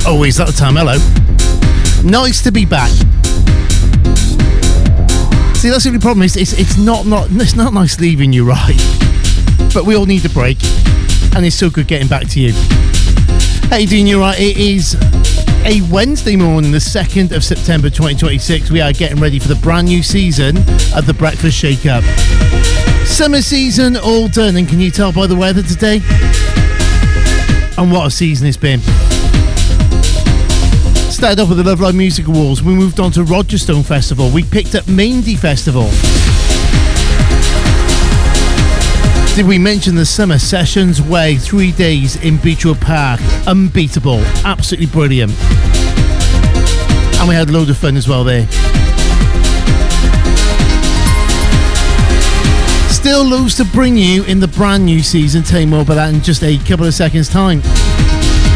Always that time, hello. Nice to be back. See, that's the only problem. It's not nice leaving you, right? But we all need a break, and it's so good getting back to you. Hey, doing you right? It is a Wednesday morning, the 2nd of September 2026. We are getting ready for the brand new season of the Breakfast Shake-Up. Summer season all done, and can you tell by the weather today? And what a season it's been. Started off with the Love Live Music Awards. We moved on to Rogerstone Festival. We picked up Maindy Festival. Did we mention the Summer Sessions Way 3 days in Beechwood Park? Unbeatable. Absolutely brilliant. And we had a load of fun as well there. Still loads to bring you in the brand new season. Tell you more about that in just a couple of seconds' time.